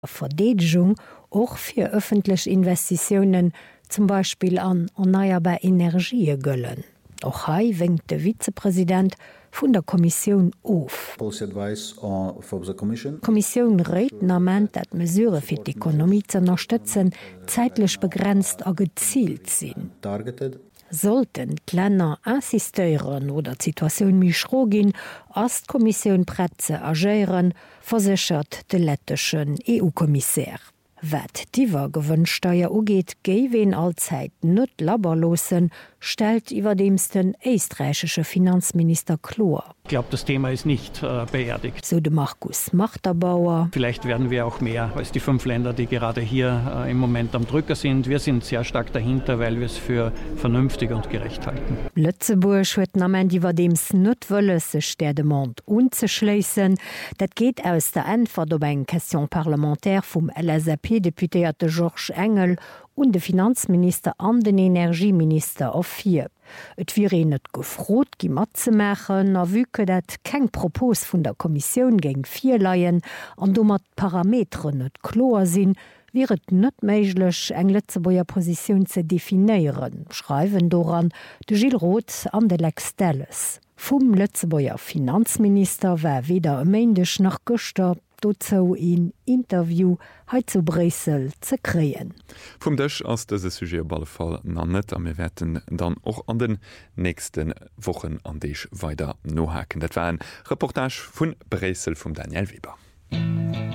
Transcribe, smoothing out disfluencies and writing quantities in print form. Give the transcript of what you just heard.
Verdegung och fir öffentlich Investitionen zum Beispiel an erneuerbare Energie gëllen. Och hai wenkt de Vizepräsident vun der Kommission of. Kommission Reitnament dat Mesure fir d'Ekonomie ze unterstützen, zeitlech begrenzt a gezielt sinn. Sollten d'Länner insisteieren oder d'Situatioun mischro gin, ass d'Kommission Prätze agéieren, versichert de letteschen EU-Kommissär. Wat diwer Gewënnsteier ugeet, géiwen allzeit net laberlosen, stellt iwwerdems den österreichsche Finanzminister Klor. Ich glaube, das Thema ist nicht beerdigt. So de Markus Machterbauer. Vielleicht werden wir auch mehr als die 5 Länder, die gerade hier im Moment am Drücker sind. Wir sind sehr stark dahinter, weil wir es für vernünftig und gerecht halten. Lützeburg huet nament iwwerdems net wëlle sech der Demande unzeschleessen. Dat geht aus der Antwort op eng Question parlamentär vum LSAP-Deputéierte Georges Engel und de Finanzminister an den Energieminister auf 4. Et wie net gefrot gi mat ze machen, a wyke dat keng Propos vun der Kommission geng 4 Leiien an do mat Parametre net klar sinn, wiet net méiglech eng Lettzeboier Position ze definiieren, schreiwen doran de Gilles Roth an de Lextelles. Vum Lettzeboier Finanzminister wär weder ëmendech nach Göster dozo in Interview heit zu Brüssel ze kreen. Vom Dech ass dese Sujet Ballfall nannet, a mir wetten dann och an den nächsten Wochen an deich weiter nohaken. Dat war ein Reportage vun Brüssel vum Daniel Weber.